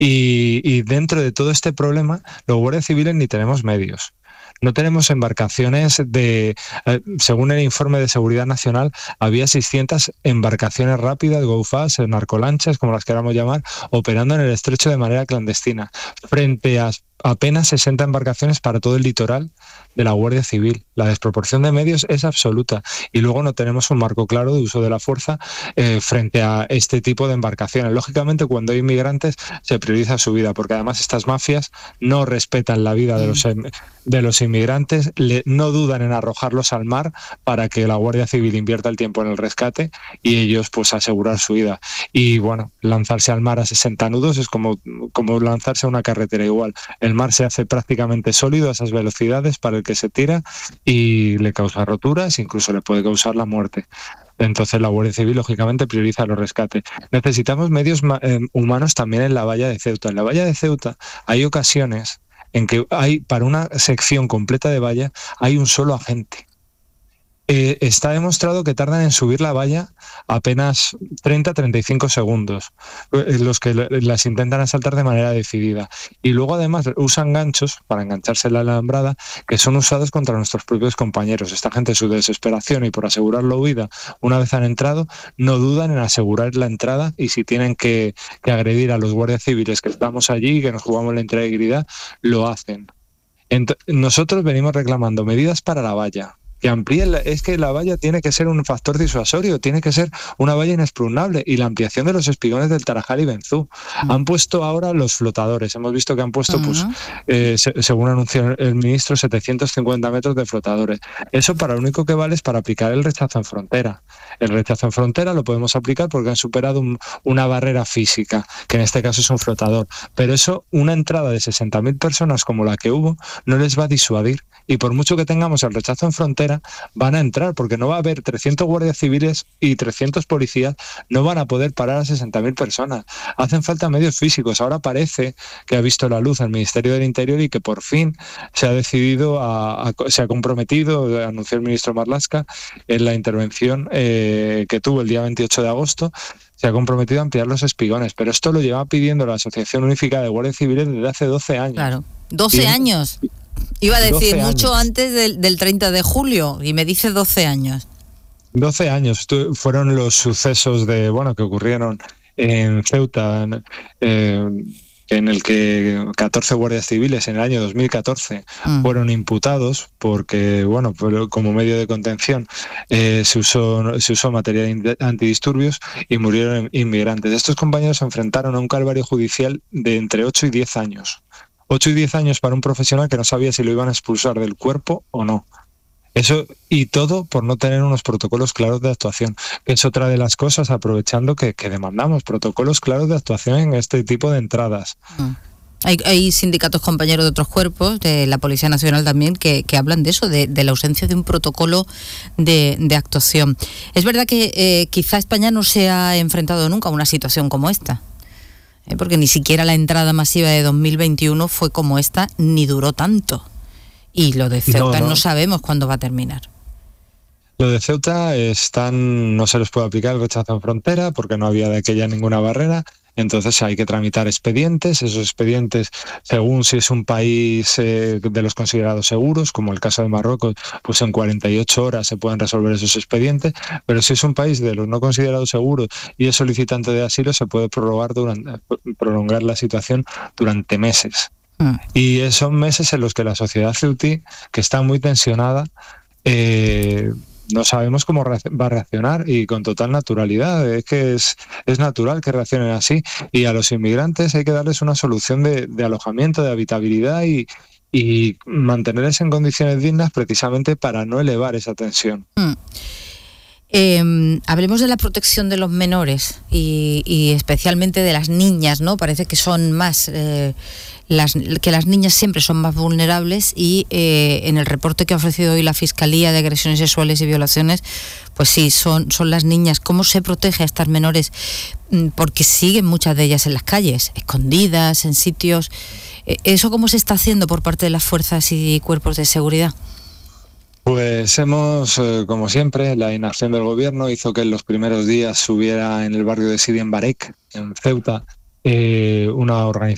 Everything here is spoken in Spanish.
Y dentro de todo este problema, los guardias civiles ni tenemos medios. No tenemos embarcaciones según el informe de Seguridad Nacional, había 600 embarcaciones rápidas, go fast, narcolanchas, como las queramos llamar, operando en el estrecho de manera clandestina, frente a apenas 60 embarcaciones para todo el litoral de la Guardia Civil. La desproporción de medios es absoluta y luego no tenemos un marco claro de uso de la fuerza frente a este tipo de embarcaciones. Lógicamente, cuando hay inmigrantes se prioriza su vida, porque además estas mafias no respetan la vida de los inmigrantes, no dudan en arrojarlos al mar para que la Guardia Civil invierta el tiempo en el rescate y ellos pues asegurar su vida. Y bueno, lanzarse al mar a 60 nudos es como lanzarse a una carretera igual. El mar se hace prácticamente sólido a esas velocidades para el que se tira y le causa roturas, incluso le puede causar la muerte. Entonces la Guardia Civil, lógicamente, prioriza los rescates. Necesitamos medios humanos también en la valla de Ceuta. En la valla de Ceuta hay ocasiones en que para una sección completa de valla, hay un solo agente. Está demostrado que tardan en subir la valla apenas 30-35 segundos, los que las intentan asaltar de manera decidida. Y luego además usan ganchos para engancharse en la alambrada que son usados contra nuestros propios compañeros. Esta gente, su desesperación y por asegurar la huida, una vez han entrado, no dudan en asegurar la entrada y si tienen que agredir a los guardias civiles que estamos allí, que nos jugamos la integridad, lo hacen. Nosotros venimos reclamando medidas para la valla, que amplíen, es que la valla tiene que ser un factor disuasorio, tiene que ser una valla inexpugnable, y la ampliación de los espigones del Tarajal y Benzú. Han puesto ahora los flotadores, hemos visto que han puesto, según anunció el ministro, 750 metros de flotadores. Eso para lo único que vale es para aplicar el rechazo en frontera. El rechazo en frontera lo podemos aplicar porque han superado una barrera física, que en este caso es un flotador. Pero eso, una entrada de 60.000 personas como la que hubo, no les va a disuadir. Y por mucho que tengamos el rechazo en frontera, van a entrar, porque no va a haber 300 guardias civiles y 300 policías, no van a poder parar a 60.000 personas. Hacen falta medios físicos. Ahora parece que ha visto la luz el Ministerio del Interior y que por fin se ha decidido, se ha comprometido, anunció el ministro Marlaska en la intervención que tuvo el día 28 de agosto, se ha comprometido a ampliar los espigones, pero esto lo lleva pidiendo la Asociación Unificada de Guardias Civiles desde hace 12 años. Claro, 12 años. Iba a decir mucho antes del 30 de julio y me dice 12 años. 12 años fueron los sucesos que ocurrieron en Ceuta, en el que 14 guardias civiles en el año 2014 fueron imputados porque, como medio de contención se usó material antidisturbios y murieron inmigrantes. Estos compañeros se enfrentaron a un calvario judicial de entre 8 y 10 años. 8 y 10 años para un profesional que no sabía si lo iban a expulsar del cuerpo o no. Eso, y todo por no tener unos protocolos claros de actuación, que es otra de las cosas, aprovechando que demandamos protocolos claros de actuación en este tipo de entradas. Hay sindicatos compañeros de otros cuerpos, de la Policía Nacional también, que hablan de eso, de la ausencia de un protocolo de actuación. Es verdad que quizá España no se ha enfrentado nunca a una situación como esta. Porque ni siquiera la entrada masiva de 2021 fue como esta, ni duró tanto. Y lo de Ceuta no sabemos cuándo va a terminar. Lo de Ceuta no se les puede aplicar el rechazo en frontera porque no había de aquella ninguna barrera. Entonces hay que tramitar expedientes. Esos expedientes, según si es un país de los considerados seguros, como el caso de Marruecos, pues en 48 horas se pueden resolver esos expedientes. Pero si es un país de los no considerados seguros y es solicitante de asilo, se puede prolongar la situación durante meses. Y son meses en los que la sociedad ceutí, que está muy tensionada, no sabemos cómo va a reaccionar, y con total naturalidad. Es que es natural que reaccionen así, y a los inmigrantes hay que darles una solución de alojamiento, de habitabilidad y mantenerles en condiciones dignas, precisamente para no elevar esa tensión. Hablemos de la protección de los menores y especialmente de las niñas, ¿no? Parece que son más... que las niñas siempre son más vulnerables y en el reporte que ha ofrecido hoy la Fiscalía de Agresiones Sexuales y Violaciones, pues sí, son las niñas. ¿Cómo se protege a estas menores? Porque siguen muchas de ellas en las calles, escondidas, en sitios... ¿Eso cómo se está haciendo por parte de las fuerzas y cuerpos de seguridad? Pues como siempre, la inacción del gobierno hizo que en los primeros días hubiera en el barrio de Sidi en Barek, en Ceuta, una organización